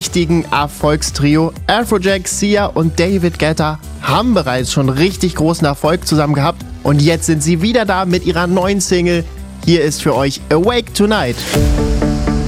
richtigen Erfolgstrio. Afrojack, Sia und David Guetta haben bereits schon richtig großen Erfolg zusammen gehabt und jetzt sind sie wieder da mit ihrer neuen Single. Hier ist für euch Awake Tonight.